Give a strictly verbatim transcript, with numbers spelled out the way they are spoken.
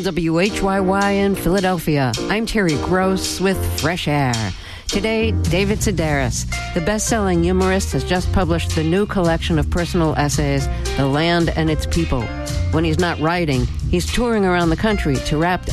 W H Y Y in Philadelphia. I'm Terry Gross with Fresh Air. Today, David Sedaris, the best-selling humorist, has just published the new collection of personal essays, The Land and Its People. When he's not writing, he's touring around the country to rap